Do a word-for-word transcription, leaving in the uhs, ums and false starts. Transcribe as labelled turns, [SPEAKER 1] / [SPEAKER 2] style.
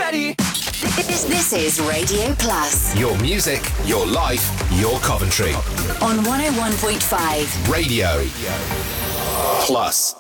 [SPEAKER 1] ready.
[SPEAKER 2] This, this is Radio Plus.
[SPEAKER 3] Your music, your life, your Coventry.
[SPEAKER 2] On one oh one point five.
[SPEAKER 3] Radio Plus.